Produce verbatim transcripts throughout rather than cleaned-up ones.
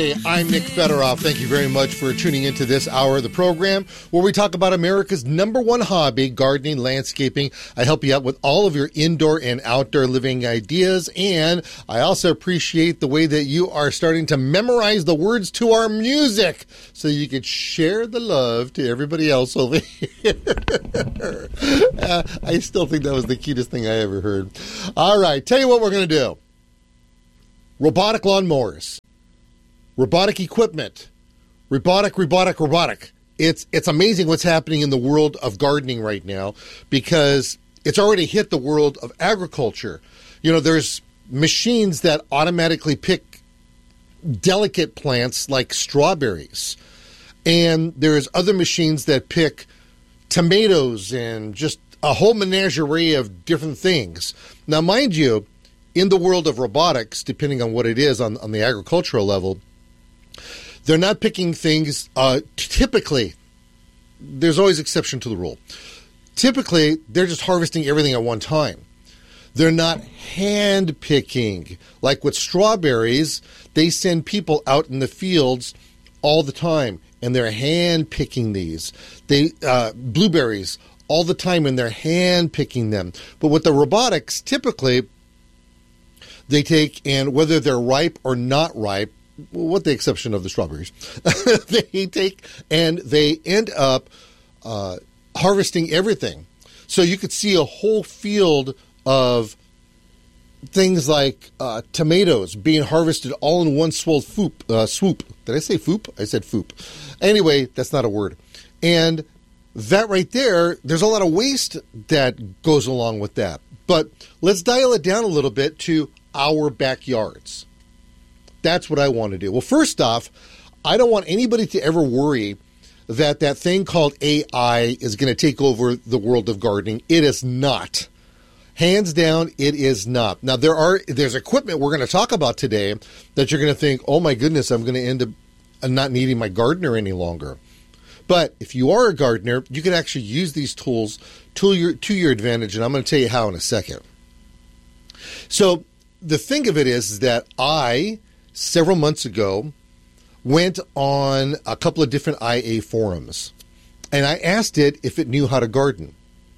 Hey, I'm Nick Federoff. Thank you very much for tuning into this hour of the program where we talk about America's number one hobby, gardening, landscaping. I help you out with all of your indoor and outdoor living ideas, and I also appreciate the way that you are starting to memorize the words to our music so you could share the love to everybody else over here. uh, I still think that was the cutest thing I ever heard. All right, tell you what we're going to do. Robotic lawnmowers. Robotic equipment, robotic, robotic, robotic. It's it's amazing what's happening in the world of gardening right now because it's already hit the world of agriculture. You know, there's machines that automatically pick delicate plants like strawberries. And there's other machines that pick tomatoes and just a whole menagerie of different things. Now, mind you, in the world of robotics, depending on what it is on, on the agricultural level, they're not picking things, uh, typically, there's always exception to the rule. Typically, they're just harvesting everything at one time. They're not hand picking. Like with strawberries, they send people out in the fields all the time, and they're hand picking these. They uh, blueberries all the time, and they're hand picking them. But with the robotics, typically, they take, and whether they're ripe or not ripe, with the exception of the strawberries, they take and they end up uh, harvesting everything. So you could see a whole field of things like uh, tomatoes being harvested all in one swoop, foop, uh, swoop. Did I say foop? I said foop. Anyway, that's not a word. And that right there, there's a lot of waste that goes along with that. But let's dial it down a little bit to our backyards. That's what I want to do. Well, first off, I don't want anybody to ever worry that that thing called A I is going to take over the world of gardening. It is not. Hands down, it is not. Now, there are there's equipment we're going to talk about today that you're going to think, oh my goodness, I'm going to end up not needing my gardener any longer. But if you are a gardener, you can actually use these tools to your, to your advantage, and I'm going to tell you how in a second. So the thing of it is, is that I... several months ago, went on a couple of different I A forums, and I asked it if it knew how to garden.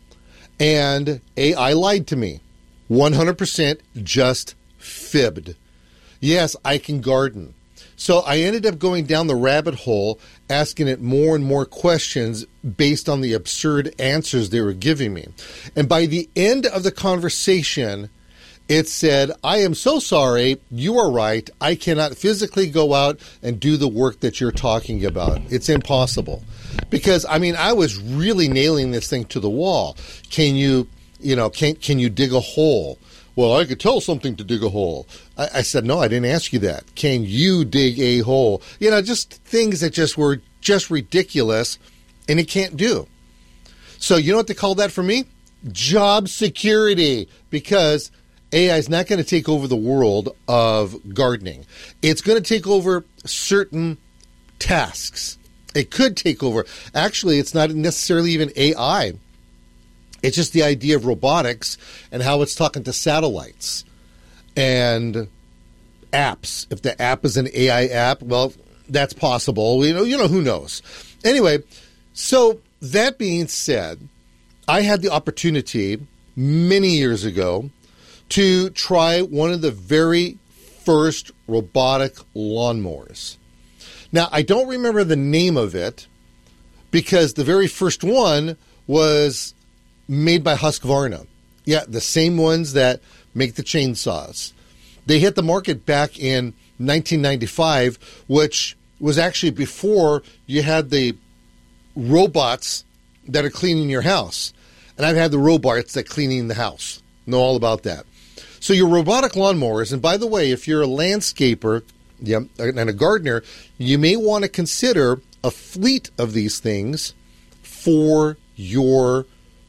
And A I lied to me. one hundred percent just fibbed. Yes, I can garden. So I ended up going down the rabbit hole, asking it more and more questions based on the absurd answers they were giving me. And by the end of the conversation, it said, I am so sorry, you are right, I cannot physically go out and do the work that you're talking about. It's impossible. Because, I mean, I was really nailing this thing to the wall. Can you, you know, can, can you dig a hole? Well, I could tell something to dig a hole. I, I said, no, I didn't ask you that. Can you dig a hole? You know, just things that just were just ridiculous, and it can't do. So you know what they call that for me? Job security. Because A I is not going to take over the world of gardening. It's going to take over certain tasks. It could take over. Actually, it's not necessarily even A I. It's just the idea of robotics and how it's talking to satellites and apps. If the app is an A I app, well, that's possible. You know, you know, who knows? Anyway, so that being said, I had the opportunity many years ago to try one of the very first robotic lawnmowers. Now, I don't remember the name of it because the very first one was made by Husqvarna. Yeah, the same ones that make the chainsaws. They hit the market back in nineteen ninety-five, which was actually before you had the robots that are cleaning your house. And I've had the robots that cleaning the house. Know all about that. So your robotic lawnmowers, and by the way, if you're a landscaper yeah, and a gardener, you may want to consider a fleet of these things for your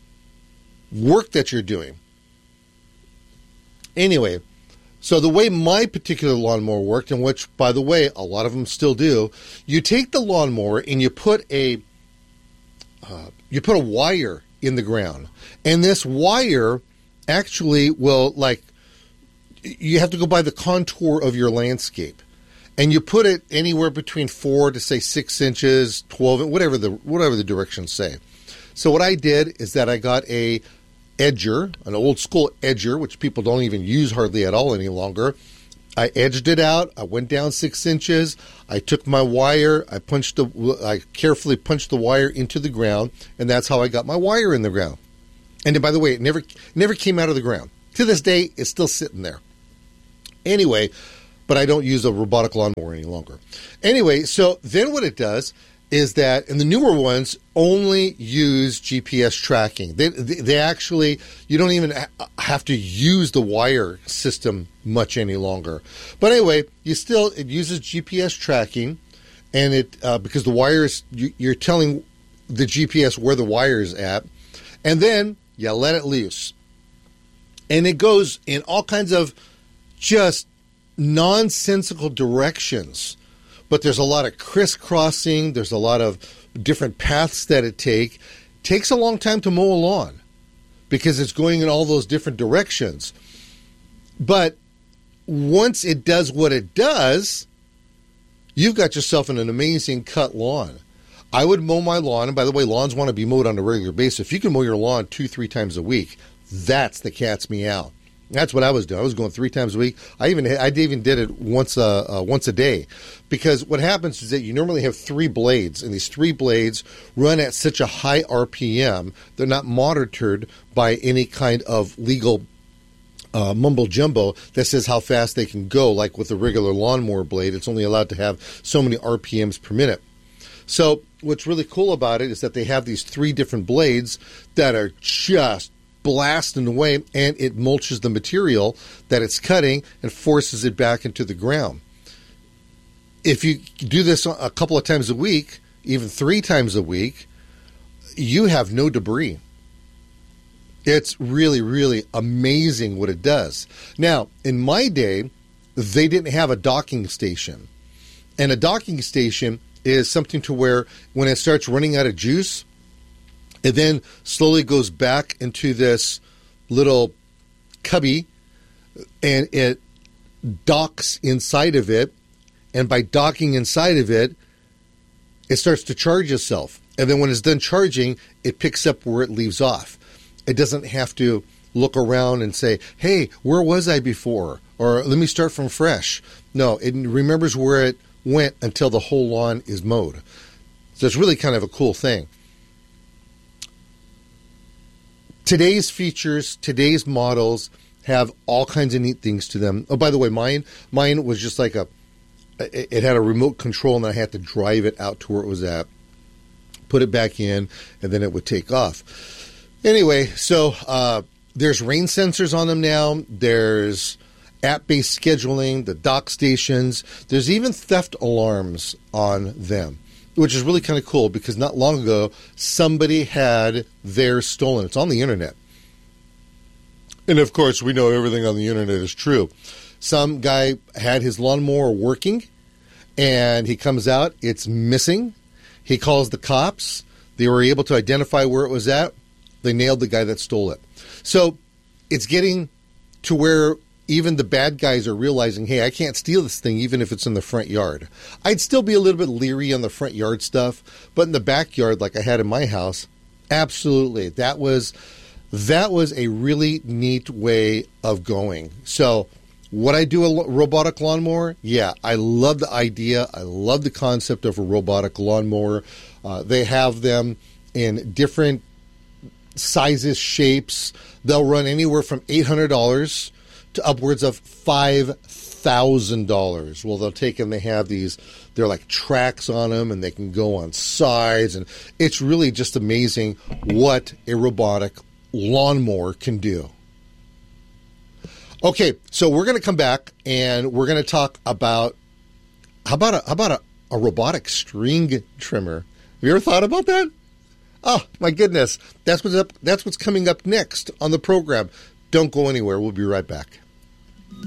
work that you're doing. Anyway, so the way my particular lawnmower worked, and which, by the way, a lot of them still do, you take the lawnmower and you put a uh, you put a wire in the ground, and this wire actually will, like, you have to go by the contour of your landscape, and you put it anywhere between four to say six inches, twelve, whatever the whatever the directions say. So what I did is that I got a edger, an old school edger, which people don't even use hardly at all any longer. I edged it out. I went down six inches. I took my wire. I punched the. I carefully punched the wire into the ground, and that's how I got my wire in the ground. And then, by the way, it never never came out of the ground. To this day, it's still sitting there. Anyway, but I don't use a robotic lawnmower any longer. Anyway, so then what it does is that, and the newer ones only use G P S tracking. They, they, they actually, you don't even have to use the wire system much any longer. But anyway, you still, it uses G P S tracking, and it, uh, because the wires, you, you're telling the G P S where the wire is at, and then you let it loose. And it goes in all kinds of just nonsensical directions. But there's a lot of crisscrossing. There's a lot of different paths that it take. Takes a long time to mow a lawn because it's going in all those different directions. But once it does what it does, you've got yourself an amazing cut lawn. I would mow my lawn, and by the way, lawns want to be mowed on a regular basis. If you can mow your lawn two, three times a week, that's the cat's meow. That's what I was doing. I was going three times a week. I even I even did it once a uh, once a day, because what happens is that you normally have three blades, and these three blades run at such a high R P M. They're not monitored by any kind of legal uh, mumbo jumbo that says how fast they can go. Like with a regular lawnmower blade, it's only allowed to have so many R P Ms per minute. So what's really cool about it is that they have these three different blades that are just blasting away, and it mulches the material that it's cutting and forces it back into the ground. If you do this a couple of times a week, even three times a week, you have no debris. It's really, really amazing what it does. Now, in my day, they didn't have a docking station. And a docking station is something to where when it starts running out of juice, it then slowly goes back into this little cubby, and it docks inside of it. And by docking inside of it, it starts to charge itself. And then when it's done charging, it picks up where it leaves off. It doesn't have to look around and say, hey, where was I before? Or let me start from fresh. No, it remembers where it went until the whole lawn is mowed. So it's really kind of a cool thing. Today's features, today's models have all kinds of neat things to them. Oh, by the way, mine mine was just like a, it had a remote control, and I had to drive it out to where it was at, put it back in, and then it would take off. Anyway, so uh, there's rain sensors on them now. There's app-based scheduling, the dock stations. There's even theft alarms on them, which is really kind of cool because not long ago, somebody had theirs stolen. It's on the internet. And of course, we know everything on the internet is true. Some guy had his lawnmower working, and he comes out, it's missing. He calls the cops. They were able to identify where it was at. They nailed the guy that stole it. So it's getting to where even the bad guys are realizing, hey, I can't steal this thing even if it's in the front yard. I'd still be a little bit leery on the front yard stuff, but in the backyard, like I had in my house, absolutely. That was that was a really neat way of going. So would I do a robotic lawnmower? Yeah, I love the idea. I love the concept of a robotic lawnmower. Uh, they have them in different sizes, shapes. They'll run anywhere from eight hundred dollars to upwards of five thousand dollars. Well, they'll take them, they have these, they're like tracks on them, and they can go on sides, and it's really just amazing what a robotic lawnmower can do. Okay, so we're going to come back, and we're going to talk about, how about a, how about a, a robotic string trimmer? Have you ever thought about that? Oh, my goodness. That's what's up. That's what's coming up next on the program. Don't go anywhere. We'll be right back.